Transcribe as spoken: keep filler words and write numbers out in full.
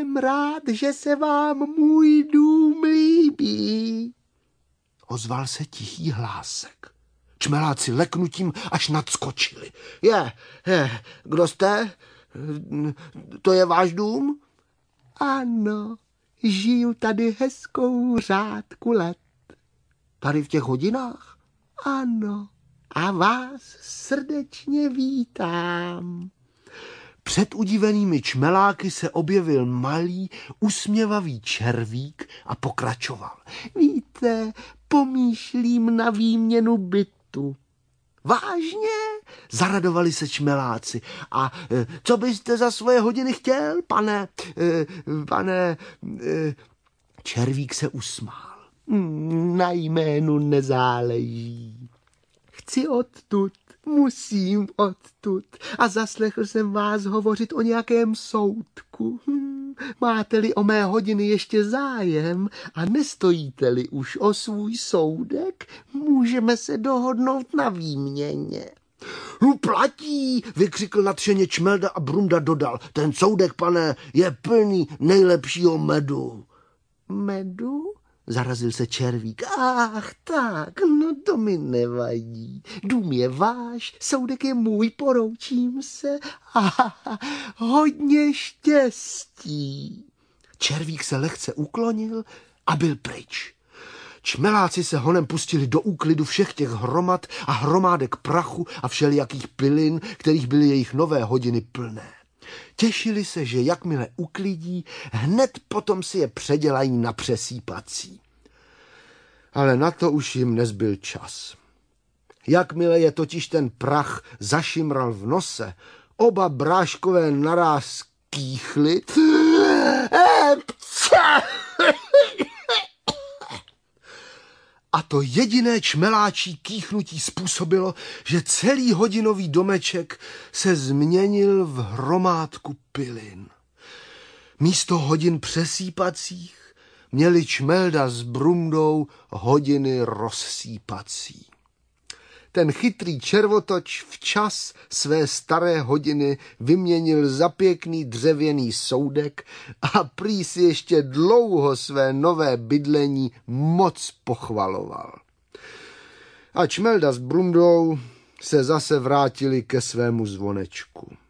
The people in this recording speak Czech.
Jsem rád, že se vám můj dům líbí. Ozval se tichý hlásek. Čmeláci leknutím až nadskočili. Je, je, kdo jste? To je váš dům? Ano, žiju tady hezkou řádku let. Tady v těch hodinách? Ano, a vás srdečně vítám. Před udivenými čmeláky se objevil malý, usměvavý červík a pokračoval. Víte, pomýšlím na výměnu bytu. Vážně? Zaradovali se čmeláci. A e, co byste za svoje hodiny chtěl, pane, e, pane... E, červík se usmál. Na jménu nezáleží. Chci odtud, musím odtud. A zaslechl jsem vás hovořit o nějakém soudku. Hm, máte-li o mé hodiny ještě zájem a nestojíte-li už o svůj soudek, můžeme se dohodnout na výměně. No platí, vykřikl nadšeně Čmelda a Brunda dodal. Ten soudek, pane, je plný nejlepšího medu. Medu? Zarazil se červík. Ach tak, no to mi nevadí. Dům je váš, soudek je můj, poroučím se. Ah, hodně štěstí. Červík se lehce uklonil a byl pryč. Čmeláci se honem pustili do úklidu všech těch hromad a hromádek prachu a všelijakých pilin, kterých byly jejich nové hodiny plné. Těšili se, že jakmile uklidí, hned potom si je předělají na přesýpací. Ale na to už jim nezbyl čas. Jakmile je totiž ten prach zašimral v nose, oba bráškové naráz kýchli. A to jediné čmeláčí kýchnutí způsobilo, že celý hodinový domeček se změnil v hromádku pilin. Místo hodin přesýpacích měli Čmelda s Brundou hodiny rozsýpací. Ten chytrý červotoč včas své staré hodiny vyměnil za pěkný dřevěný soudek a prý si ještě dlouho své nové bydlení moc pochvaloval. A Čmelda s Brundou se zase vrátili ke svému zvonečku.